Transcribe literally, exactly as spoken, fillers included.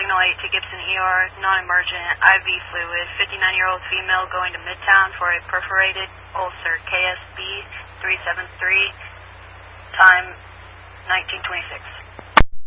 Signal eight to Gibson E R, non-emergent, I V fluid, fifty-nine-year-old female going to Midtown for a perforated ulcer, K S B three seven three, time nineteen twenty-six.